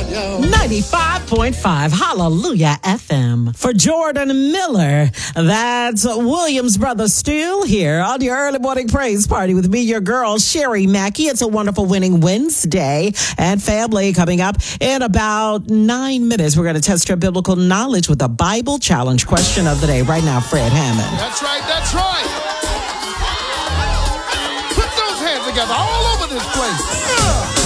95.5 Hallelujah FM. For Jordan Miller, that's Williams Brothers Steele here on your early morning praise party with me, your girl, Sherry Mackey. It's a wonderful winning Wednesday. And family, coming up in about 9 minutes, we're going to test your biblical knowledge with a Bible challenge question of the day. Right now, Fred Hammond. That's right, that's right. Put those hands together all over this place.